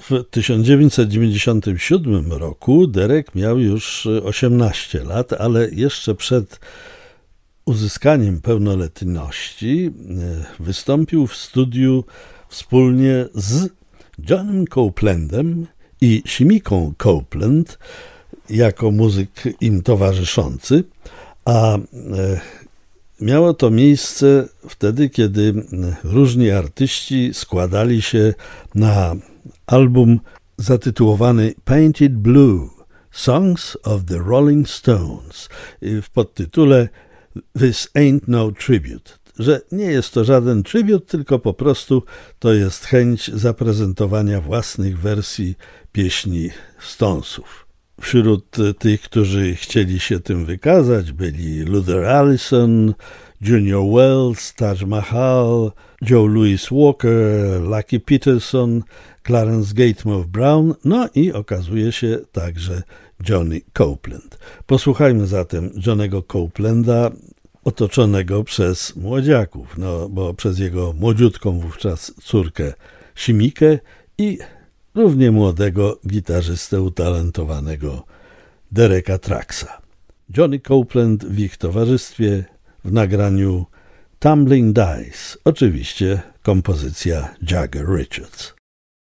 W 1997 roku Derek miał już 18 lat, ale jeszcze przed uzyskaniem pełnoletności wystąpił w studiu wspólnie z Johnem Copelandem i Shimiką Copeland jako muzyk im towarzyszący, a miało to miejsce wtedy, kiedy różni artyści składali się na album zatytułowany Painted Blue – Songs of the Rolling Stones w podtytule This Ain't No Tribute, że nie jest to żaden tribut, tylko po prostu to jest chęć zaprezentowania własnych wersji pieśni Stonesów. Wśród tych, którzy chcieli się tym wykazać, byli Luther Allison, Junior Wells, Taj Mahal, Joe Louis Walker, Lucky Peterson, Clarence Gatemouth Brown, no i okazuje się także Johnny Copeland. Posłuchajmy zatem Johnnego Copelanda, otoczonego przez młodziaków, bo przez jego młodziutką wówczas córkę Shimikę i równie młodego gitarzystę utalentowanego Dereka Trucksa. Johnny Copeland w ich towarzystwie w nagraniu Tumbling Dice, oczywiście kompozycja Jagger Richards.